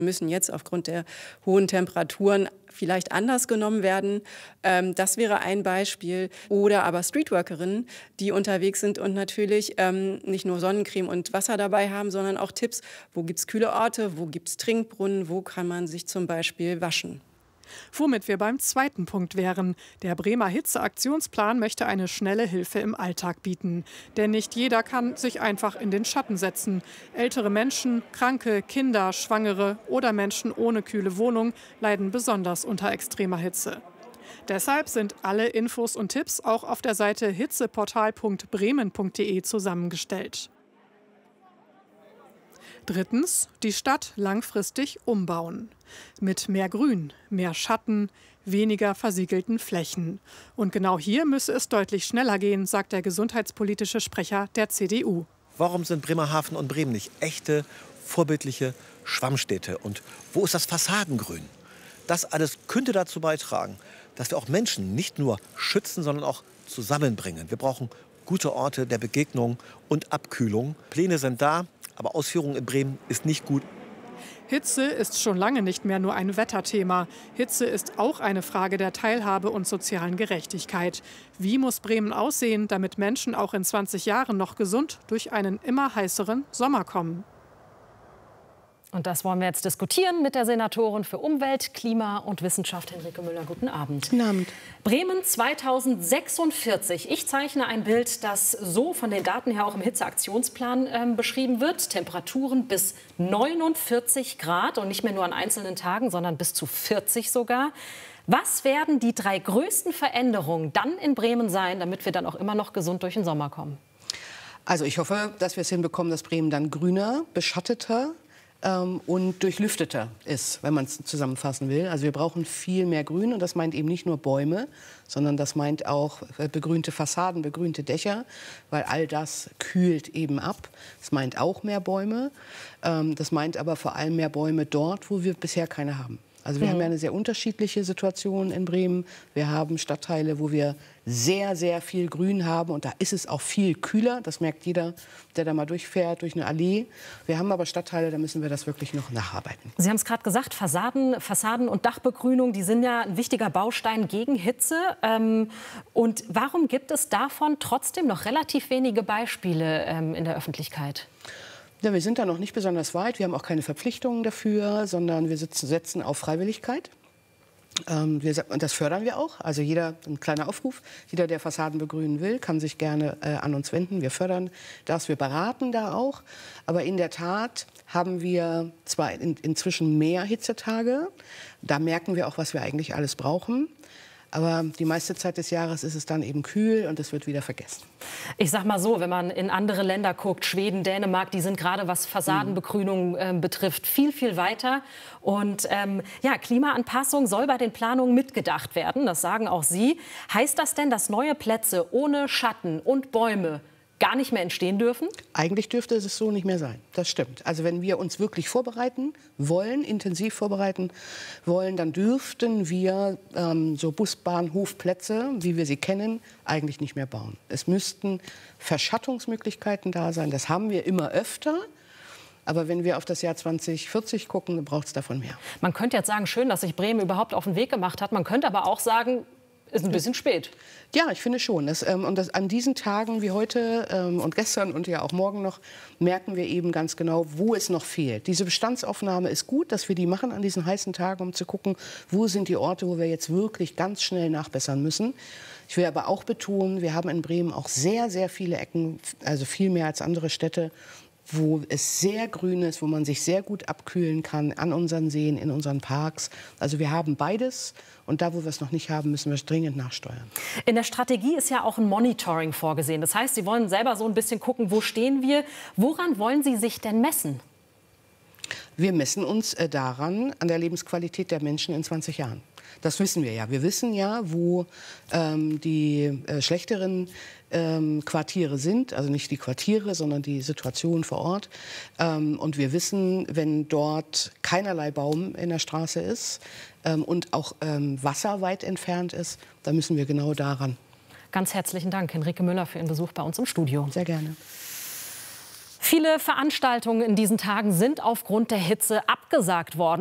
müssen jetzt aufgrund der hohen Temperaturen vielleicht anders genommen werden. Das wäre ein Beispiel. Oder aber Streetworkerinnen, die unterwegs sind und natürlich nicht nur Sonnencreme und Wasser dabei haben, sondern auch Tipps, wo gibt es kühle Orte, wo gibt es Trinkbrunnen, wo kann man sich zum Beispiel waschen. Womit wir beim zweiten Punkt wären. Der Bremer Hitzeaktionsplan möchte eine schnelle Hilfe im Alltag bieten. Denn nicht jeder kann sich einfach in den Schatten setzen. Ältere Menschen, Kranke, Kinder, Schwangere oder Menschen ohne kühle Wohnung leiden besonders unter extremer Hitze. Deshalb sind alle Infos und Tipps auch auf der Seite hitzeportal.bremen.de zusammengestellt. Drittens, die Stadt langfristig umbauen. Mit mehr Grün, mehr Schatten, weniger versiegelten Flächen. Und genau hier müsse es deutlich schneller gehen, sagt der gesundheitspolitische Sprecher der CDU. Warum sind Bremerhaven und Bremen nicht echte, vorbildliche Schwammstädte? Und wo ist das Fassadengrün? Das alles könnte dazu beitragen, dass wir auch Menschen nicht nur schützen, sondern auch zusammenbringen. Wir brauchen gute Orte der Begegnung und Abkühlung. Pläne sind da, aber Ausführung in Bremen ist nicht gut. Hitze ist schon lange nicht mehr nur ein Wetterthema. Hitze ist auch eine Frage der Teilhabe und sozialen Gerechtigkeit. Wie muss Bremen aussehen, damit Menschen auch in 20 Jahren noch gesund durch einen immer heißeren Sommer kommen? Und das wollen wir jetzt diskutieren mit der Senatorin für Umwelt, Klima und Wissenschaft, Henrike Müller. Guten Abend. Guten Abend. Bremen 2046. Ich zeichne ein Bild, das so von den Daten her auch im Hitzeaktionsplan beschrieben wird. Temperaturen bis 49 Grad und nicht mehr nur an einzelnen Tagen, sondern bis zu 40 sogar. Was werden die 3 größten Veränderungen dann in Bremen sein, damit wir dann auch immer noch gesund durch den Sommer kommen? Also ich hoffe, dass wir es hinbekommen, dass Bremen dann grüner, beschatteter und durchlüfteter ist, wenn man es zusammenfassen will. Also wir brauchen viel mehr Grün und das meint eben nicht nur Bäume, sondern das meint auch begrünte Fassaden, begrünte Dächer, weil all das kühlt eben ab. Das meint auch mehr Bäume. Das meint aber vor allem mehr Bäume dort, wo wir bisher keine haben. Also wir haben ja eine sehr unterschiedliche Situation in Bremen. Wir haben Stadtteile, wo wir sehr, sehr viel Grün haben. Und da ist es auch viel kühler. Das merkt jeder, der da mal durchfährt, durch eine Allee. Wir haben aber Stadtteile, da müssen wir das wirklich noch nacharbeiten. Sie haben es gerade gesagt, Fassaden und Dachbegrünung, die sind ja ein wichtiger Baustein gegen Hitze. Und warum gibt es davon trotzdem noch relativ wenige Beispiele in der Öffentlichkeit? Ja, wir sind da noch nicht besonders weit. Wir haben auch keine Verpflichtungen dafür, sondern wir setzen auf Freiwilligkeit. Und das fördern wir auch. Also ein kleiner Aufruf, jeder, der Fassaden begrünen will, kann sich gerne an uns wenden. Wir fördern das, wir beraten da auch. Aber in der Tat haben wir zwar inzwischen mehr Hitzetage. Da merken wir auch, was wir eigentlich alles brauchen. Aber die meiste Zeit des Jahres ist es dann eben kühl und es wird wieder vergessen. Ich sag mal so, wenn man in andere Länder guckt, Schweden, Dänemark, die sind gerade, was Fassadenbegrünung betrifft, viel, viel weiter. Und ja, Klimaanpassung soll bei den Planungen mitgedacht werden, das sagen auch Sie. Heißt das denn, dass neue Plätze ohne Schatten und Bäume gar nicht mehr entstehen dürfen? Eigentlich dürfte es so nicht mehr sein. Das stimmt. Also wenn wir uns wirklich vorbereiten wollen, intensiv vorbereiten wollen, dann dürften wir so Busbahnhofplätze, wie wir sie kennen, eigentlich nicht mehr bauen. Es müssten Verschattungsmöglichkeiten da sein. Das haben wir immer öfter. Aber wenn wir auf das Jahr 2040 gucken, dann braucht es davon mehr. Man könnte jetzt sagen, schön, dass sich Bremen überhaupt auf den Weg gemacht hat. Man könnte aber auch sagen, ist ein bisschen spät. Ja, ich finde schon. An diesen Tagen wie heute und gestern und ja auch morgen noch merken wir eben ganz genau, wo es noch fehlt. Diese Bestandsaufnahme ist gut, dass wir die machen an diesen heißen Tagen, um zu gucken, wo sind die Orte, wo wir jetzt wirklich ganz schnell nachbessern müssen. Ich will aber auch betonen, wir haben in Bremen auch sehr, sehr viele Ecken, also viel mehr als andere Städte, wo es sehr grün ist, wo man sich sehr gut abkühlen kann, an unseren Seen, in unseren Parks. Also wir haben beides und da, wo wir es noch nicht haben, müssen wir es dringend nachsteuern. In der Strategie ist ja auch ein Monitoring vorgesehen. Das heißt, Sie wollen selber so ein bisschen gucken, wo stehen wir. Woran wollen Sie sich denn messen? Wir messen uns daran, an der Lebensqualität der Menschen in 20 Jahren. Das wissen wir ja. Wir wissen ja, wo die schlechteren Quartiere sind, also nicht die Quartiere, sondern die Situation vor Ort. Und wir wissen, wenn dort keinerlei Baum in der Straße ist und auch Wasser weit entfernt ist, dann müssen wir genau daran. Ganz herzlichen Dank, Henrike Müller, für Ihren Besuch bei uns im Studio. Sehr gerne. Viele Veranstaltungen in diesen Tagen sind aufgrund der Hitze abgesagt worden.